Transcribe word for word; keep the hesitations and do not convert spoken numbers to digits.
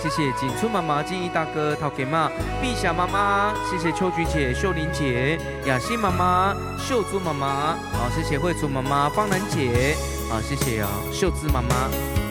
谢谢景春妈妈、金怡大哥、陶给妈、碧霞妈妈，谢谢秋菊姐、秀玲姐、雅欣妈妈、秀珠妈妈，好，谢谢慧竹妈妈、方兰姐，好，谢谢啊，秀芝妈妈。